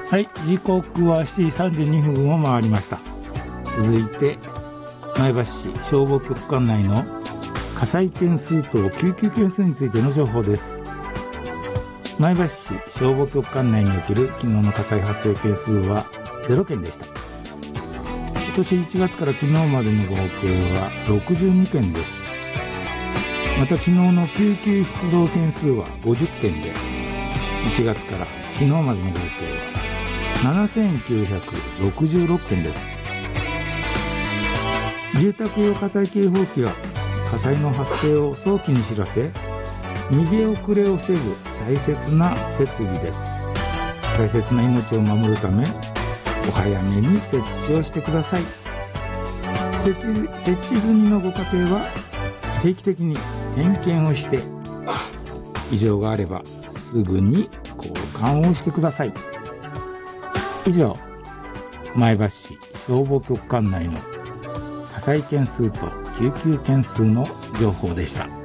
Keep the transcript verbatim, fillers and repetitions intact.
はい、時刻はしちじさんじゅうにふんを回りました。続いて前橋市消防局管内の火災件数と救急件数についての情報です。前橋市消防局管内における昨日の火災発生件数はゼロけんでした。今年いちがつから昨日までの合計はろくじゅうにけんです。また昨日の救急出動件数はごじゅっけんで、いちがつから昨日までの合計はななせんきゅうひゃくろくじゅうろっけんです。住宅用火災警報器は火災の発生を早期に知らせ、逃げ遅れを防ぐ大切な設備です。大切な命を守るためお早めに設置をしてください。設置、設置済みのご家庭は定期的に点検をして、異常があればすぐに交換をしてください。以上、前橋市消防局管内の火災件数と救急件数の情報でした。